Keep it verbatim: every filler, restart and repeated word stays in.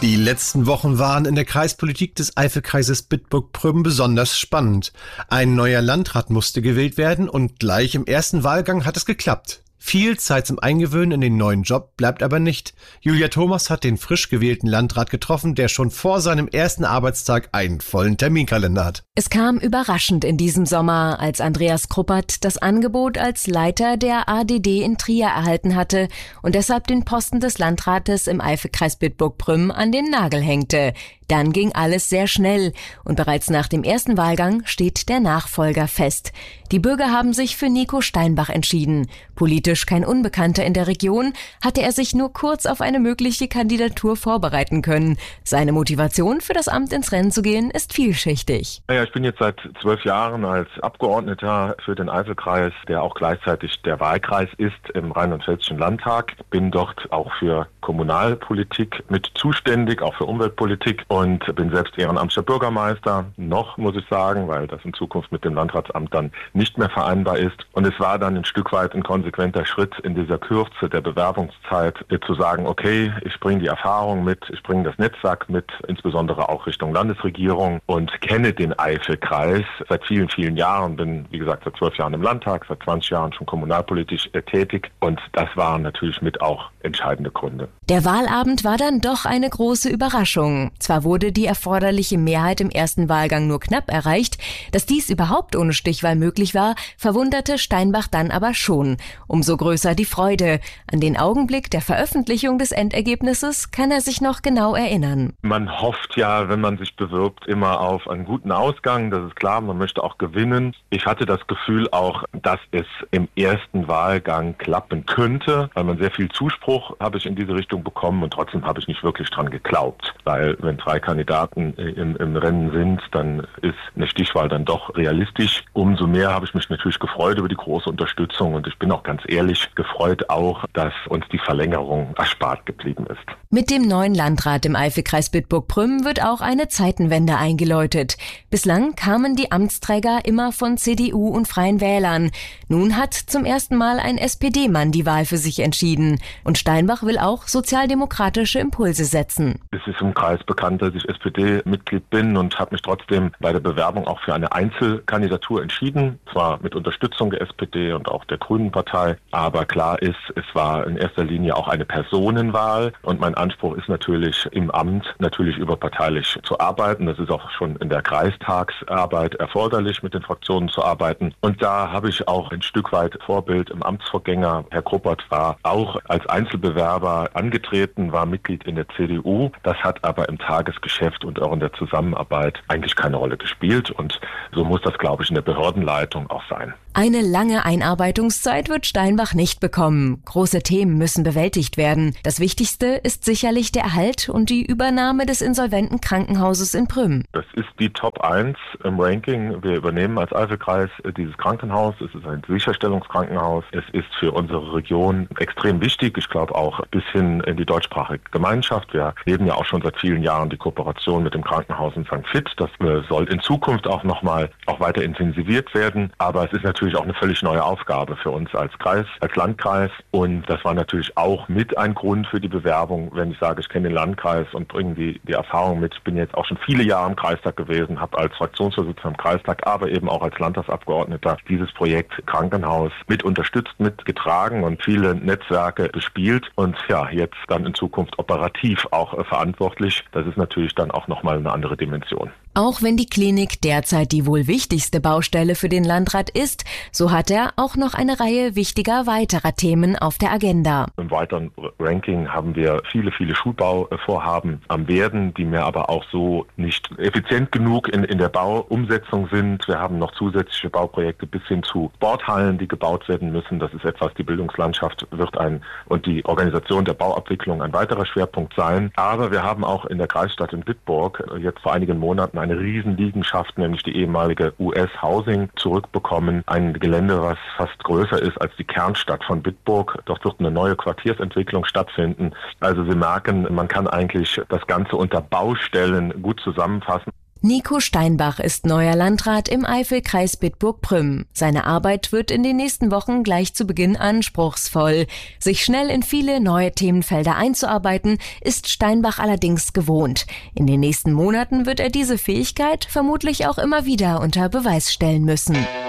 Die letzten Wochen waren in der Kreispolitik des Eifelkreises Bitburg-Prüm besonders spannend. Ein neuer Landrat musste gewählt werden und gleich im ersten Wahlgang hat es geklappt. Viel Zeit zum Eingewöhnen in den neuen Job bleibt aber nicht. Julia Thomas hat den frisch gewählten Landrat getroffen, der schon vor seinem ersten Arbeitstag einen vollen Terminkalender hat. Es kam überraschend in diesem Sommer, als Andreas Kruppert das Angebot als Leiter der A D D in Trier erhalten hatte und deshalb den Posten des Landrates im Eifelkreis Bitburg-Prüm an den Nagel hängte. Dann ging alles sehr schnell und bereits nach dem ersten Wahlgang steht der Nachfolger fest. Die Bürger haben sich für Nico Steinbach entschieden. Politisch kein Unbekannter in der Region, hatte er sich nur kurz auf eine mögliche Kandidatur vorbereiten können. Seine Motivation für das Amt ins Rennen zu gehen ist vielschichtig. Ja, ich bin jetzt seit zwölf Jahren als Abgeordneter für den Eifelkreis, der auch gleichzeitig der Wahlkreis ist im Rheinland-Pfälzischen Landtag. Bin dort auch für Kommunalpolitik mit zuständig, auch für Umweltpolitik. Und bin selbst ehrenamtlicher Bürgermeister, noch muss ich sagen, weil das in Zukunft mit dem Landratsamt dann nicht mehr vereinbar ist. Und es war dann ein Stück weit ein konsequenter Schritt in dieser Kürze der Bewerbungszeit, zu sagen, okay, ich bringe die Erfahrung mit, ich bringe das Netzwerk mit, insbesondere auch Richtung Landesregierung und kenne den Eifelkreis seit vielen, vielen Jahren, bin wie gesagt seit zwölf Jahren im Landtag, seit zwanzig Jahren schon kommunalpolitisch äh, tätig und das waren natürlich mit auch entscheidende Gründe. Der Wahlabend war dann doch eine große Überraschung. Zwar wurde die erforderliche Mehrheit im ersten Wahlgang nur knapp erreicht. Dass dies überhaupt ohne Stichwahl möglich war, verwunderte Steinbach dann aber schon. Umso größer die Freude. An den Augenblick der Veröffentlichung des Endergebnisses kann er sich noch genau erinnern. Man hofft ja, wenn man sich bewirbt, immer auf einen guten Ausgang. Das ist klar, man möchte auch gewinnen. Ich hatte das Gefühl auch, dass es im ersten Wahlgang klappen könnte, weil man sehr viel Zuspruch habe ich in diese Richtung bekommen und trotzdem habe ich nicht wirklich dran geglaubt. Weil wenn drei Kandidaten im, im Rennen sind, dann ist eine Stichwahl dann doch realistisch. Umso mehr habe ich mich natürlich gefreut über die große Unterstützung und ich bin auch ganz ehrlich gefreut auch, dass uns die Verlängerung erspart geblieben ist. Mit dem neuen Landrat im Eifelkreis Bitburg-Prüm wird auch eine Zeitenwende eingeläutet. Bislang kamen die Amtsträger immer von C D U und Freien Wählern. Nun hat zum ersten Mal ein S P D-Mann die Wahl für sich entschieden. Und Steinbach will auch sozialdemokratische Impulse setzen. Es ist im Kreis bekannt, dass ich S P D-Mitglied bin und habe mich trotzdem bei der Bewerbung auch für eine Einzelkandidatur entschieden. Zwar mit Unterstützung der S P D und auch der Grünen Partei, aber klar ist, es war in erster Linie auch eine Personenwahl und mein Anspruch ist natürlich im Amt natürlich überparteilich zu arbeiten. Das ist auch schon in der Kreistagsarbeit erforderlich, mit den Fraktionen zu arbeiten. Und da habe ich auch ein Stück weit Vorbild im Amtsvorgänger. Herr Kruppert war auch als Einzelbewerber angetreten, war Mitglied in der C D U. Das hat aber im Tagesgeschäft und auch in der Zusammenarbeit eigentlich keine Rolle gespielt. Und so muss das, glaube ich, in der Behördenleitung auch sein. Eine lange Einarbeitungszeit wird Steinbach nicht bekommen. Große Themen müssen bewältigt werden. Das Wichtigste ist sicherlich der Erhalt und die Übernahme des insolventen Krankenhauses in Prüm. Das ist die Top eins im Ranking. Wir übernehmen als Eifelkreis dieses Krankenhaus. Es ist ein Sicherstellungskrankenhaus. Es ist für unsere Region extrem wichtig. Ich glaube auch bis hin in die deutschsprachige Gemeinschaft. Wir leben ja auch schon seit vielen Jahren die Kooperation mit dem Krankenhaus in Sankt Vith. Das soll in Zukunft auch nochmal auch weiter intensiviert werden. Aber es ist natürlich auch eine völlig neue Aufgabe für uns als Kreis, als Landkreis. Und das war natürlich auch mit ein Grund für die Bewerbung, wenn ich sage, ich kenne den Landkreis und bringe die, die Erfahrung mit. Ich bin jetzt auch schon viele Jahre im Kreistag gewesen, habe als Fraktionsvorsitzender im Kreistag, aber eben auch als Landtagsabgeordneter dieses Projekt Krankenhaus mit unterstützt, mitgetragen und viele Netzwerke bespielt und ja, jetzt dann in Zukunft operativ auch äh, verantwortlich. Das ist natürlich dann auch nochmal eine andere Dimension. Auch wenn die Klinik derzeit die wohl wichtigste Baustelle für den Landrat ist, so hat er auch noch eine Reihe wichtiger weiterer Themen auf der Agenda. Im weiteren Ranking haben wir viele, viele Schulbauvorhaben am Werden, die mir aber auch so nicht effizient genug in, in der Bauumsetzung sind. Wir haben noch zusätzliche Bauprojekte bis hin zu Sporthallen, die gebaut werden müssen. Das ist etwas, die Bildungslandschaft wird ein und die Organisation der Bauabwicklung ein weiterer Schwerpunkt sein. Aber wir haben auch in der Kreisstadt in Bitburg jetzt vor einigen Monaten eine Riesenliegenschaft, nämlich die ehemalige U S Housing, zurückbekommen. Ein Gelände, was fast größer ist als die Kernstadt von Bitburg. Dort wird eine neue Quartiersentwicklung stattfinden. Also Sie merken, man kann eigentlich das Ganze unter Baustellen gut zusammenfassen. Nico Steinbach ist neuer Landrat im Eifelkreis Bitburg-Prüm. Seine Arbeit wird in den nächsten Wochen gleich zu Beginn anspruchsvoll. Sich schnell in viele neue Themenfelder einzuarbeiten, ist Steinbach allerdings gewohnt. In den nächsten Monaten wird er diese Fähigkeit vermutlich auch immer wieder unter Beweis stellen müssen.